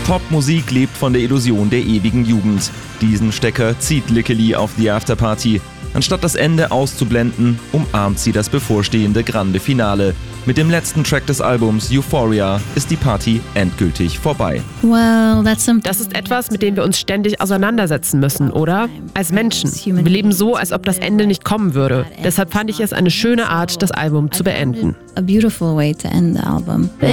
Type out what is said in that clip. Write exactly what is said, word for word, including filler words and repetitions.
Popmusik lebt von der Illusion der ewigen Jugend. Diesen Stecker zieht Lickely auf die Afterparty. Anstatt das Ende auszublenden, umarmt sie das bevorstehende Grande Finale. Mit dem letzten Track des Albums Euphoria ist die Party endgültig vorbei. Well, that's some Das ist etwas, mit dem wir uns ständig auseinandersetzen müssen, oder? Als Menschen. Wir leben so, als ob das Ende nicht kommen würde. Deshalb fand ich es eine schöne Art, das Album zu beenden. a beautiful way to end the album.